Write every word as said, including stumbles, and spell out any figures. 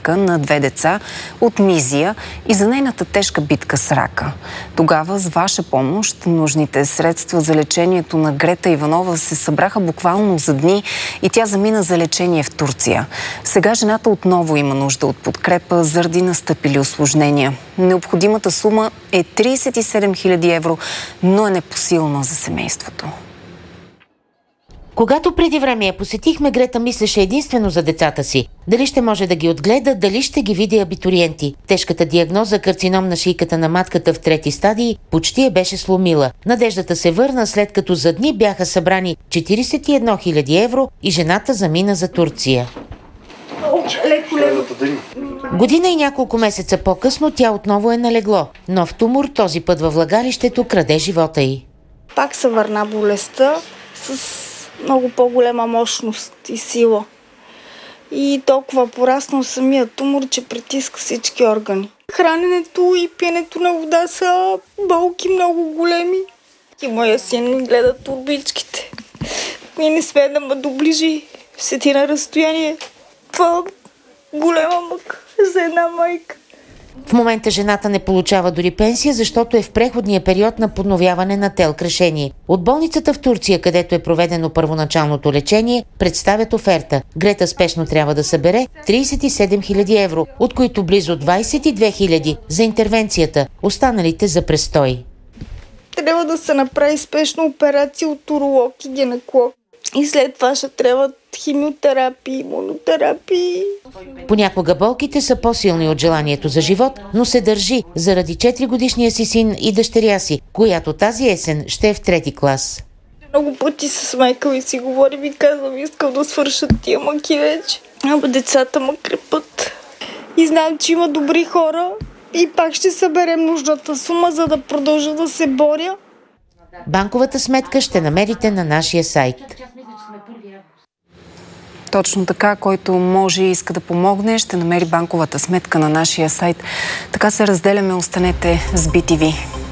майка на две деца от Мизия и за нейната тежка битка с рака. Тогава с ваша помощ нужните средства за лечението на Грета Иванова се събраха буквално за дни и тя замина за лечение в Турция. Сега жената отново има нужда от подкрепа заради настъпили усложнения. Необходимата сума е тридесет и седем хиляди евро, но е непосилна за семейството. Когато преди време я посетихме, Грета мислеше единствено за децата си. Дали ще може да ги отгледа, дали ще ги види абитуриенти. Тежката диагноза карцином на шийката на матката в трети стадии почти я беше сломила. Надеждата се върна, след като за дни бяха събрани четиридесет и една хиляди евро и жената замина за Турция. Година и няколко месеца по-късно тя отново е налегло. Нов тумор, този път във влагалището, краде живота й. Пак се върна болестта с много по-голема мощност и сила. И толкова пораснал самия тумор, че притиска всички органи. Храненето и пиенето на вода са болки много големи. И моя син гледа турбичките. И не сме да ме доближи, седи на разстояние. Това е голема мъка за една майка. В момента жената не получава дори пенсия, защото е в преходния период на подновяване на ТЕЛК решение. От болницата в Турция, където е проведено първоначалното лечение, представят оферта. Грета спешно трябва да събере тридесет и седем хиляди евро, от които близо двадесет и две хиляди за интервенцията, останалите за престой. Трябва да се направи спешна операция от уролог и гинеколог. И след това ще трябват химиотерапии, имунотерапии. Понякога болките са по-силни от желанието за живот, но се държи заради четиригодишния си син и дъщеря си, която тази есен ще е в трети клас. Много пъти с майка ми си говорим и казвам, искам да свършат тия мъки вече. Ама децата ме крепат. И знам, че има добри хора и пак ще съберем нужната сума, за да продължа да се боря. Банковата сметка ще намерите на нашия сайт. Точно така, който може и иска да помогне, ще намери банковата сметка на нашия сайт. Така се разделяме, останете с Би Ти Ви.